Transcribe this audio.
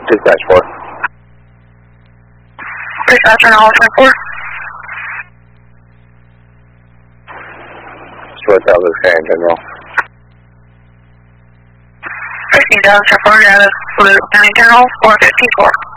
Dispatch 4. Dispatch on all 24. Short Dallas County General. 15,004 Dallas, Blue County General, 454.